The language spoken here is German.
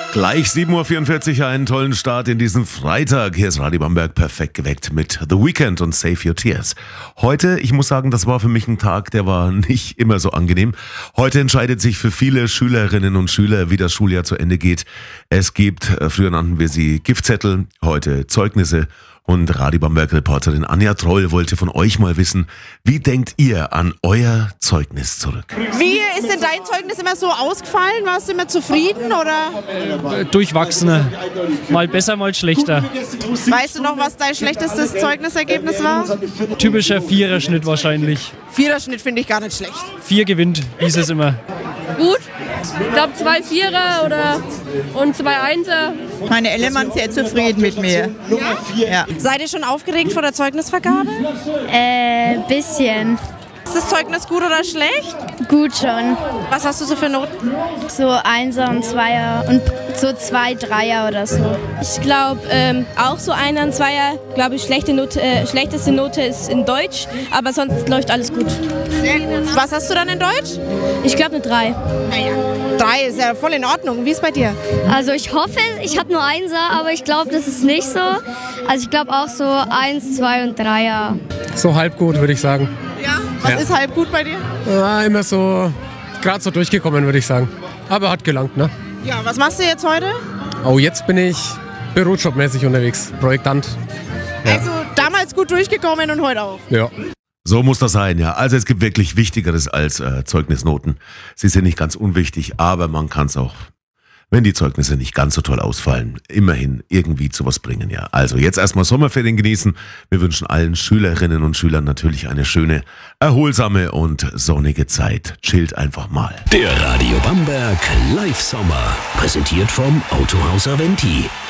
Gleich 7.44 Uhr, einen tollen Start in diesen Freitag. Hier ist Radio Bamberg perfekt geweckt mit The Weeknd und Save Your Tears. Heute, ich muss sagen, das war für mich ein Tag, der war nicht immer so angenehm. Heute entscheidet sich für viele Schülerinnen und Schüler, wie das Schuljahr zu Ende geht. Es gibt, früher nannten wir sie Giftzettel, heute Zeugnisse. Und Radio Bamberg-Reporterin Anja Troll wollte von euch mal wissen, wie denkt ihr an euer Zeugnis zurück? Wie ist denn dein Zeugnis immer so ausgefallen? Warst du immer zufrieden oder? Durchwachsener. Mal besser, mal schlechter. Weißt du noch, was dein schlechtestes Zeugnisergebnis war? Typischer Viererschnitt wahrscheinlich. Viererschnitt finde ich gar nicht schlecht. 4 gewinnt, hieß es immer. Gut. Ich glaube 2 Vierer und 2 Einser. Meine Eltern waren sehr zufrieden mit mir. Ja. Seid ihr schon aufgeregt vor der Zeugnisvergabe? Bisschen. Ist das Zeugnis gut oder schlecht? Gut schon. Was hast du so für Noten? So 1er und 2er und so 2 Dreier oder so. Ich glaube auch so 1er und 2er. Glaube ich, schlechteste Note ist in Deutsch, aber sonst läuft alles gut. Was hast du dann in Deutsch? Ich glaube eine 3. Naja, 3 ist ja voll in Ordnung. Wie ist bei dir? Also ich hoffe, ich habe nur 1er, aber ich glaube, das ist nicht so. Also ich glaube auch so 1, 2 und 3er. So halb gut, würde ich sagen. Ja. Was ist halb gut bei dir? Ja, immer so, gerade so durchgekommen, würde ich sagen. Aber hat gelangt, ne? Ja, was machst du jetzt heute? Oh, jetzt bin ich bürojobmäßig unterwegs, Projektant. Ja. Also damals gut durchgekommen und heute auch. Ja. So muss das sein, ja. Also es gibt wirklich Wichtigeres als Zeugnisnoten. Sie sind nicht ganz unwichtig, aber man kann es auch, wenn die Zeugnisse nicht ganz so toll ausfallen, immerhin irgendwie zu was bringen, ja. Also jetzt erstmal Sommerferien genießen. Wir wünschen allen Schülerinnen und Schülern natürlich eine schöne, erholsame und sonnige Zeit. Chillt einfach mal. Der Radio Bamberg Live Sommer, präsentiert vom Autohaus Aventi.